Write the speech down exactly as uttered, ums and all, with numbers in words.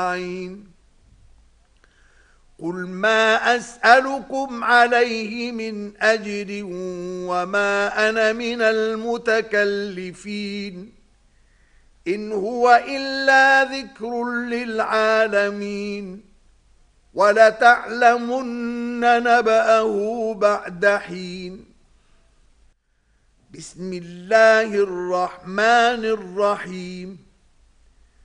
قل ما أسألكم عليه من أجر وما أنا من المتكلفين إن هو إلا ذكر للعالمين ولتعلمن نبأه بعد حين. بسم الله الرحمن الرحيم